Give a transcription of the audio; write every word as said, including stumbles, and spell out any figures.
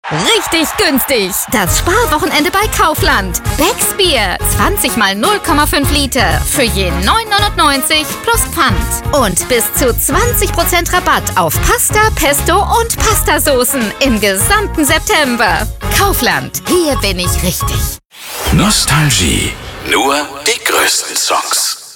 Richtig günstig. Das Sparwochenende bei Kaufland. Becks Bier. zwanzig mal null Komma fünf Liter. Für je neun neunundneunzig plus Pfand. Und bis zu zwanzig Prozent Rabatt auf Pasta, Pesto und Pastasoßen im gesamten September. Kaufland. Hier bin ich richtig. Nostalgie. Nur die größten Songs.